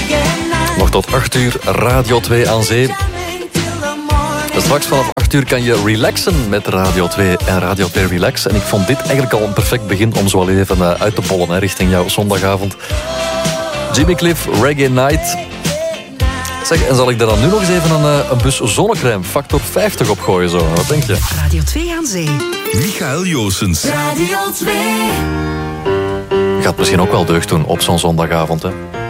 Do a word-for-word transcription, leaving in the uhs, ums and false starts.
Nog tot acht uur Radio twee aan zee. Straks vanaf acht uur kan je relaxen met Radio twee en Radio twee Relax. En ik vond dit eigenlijk al een perfect begin om zo al even uit te bollen hè, richting jouw zondagavond. Jimmy Cliff, Reggae Night. Zeg, en zal ik daar dan nu nog eens even een, een bus zonnecrème factor vijftig op gooien zo? Wat denk je? Radio twee aan zee. Michael Joossens. Radio twee. Gaat misschien ook wel deugd doen op zo'n zondagavond, hè?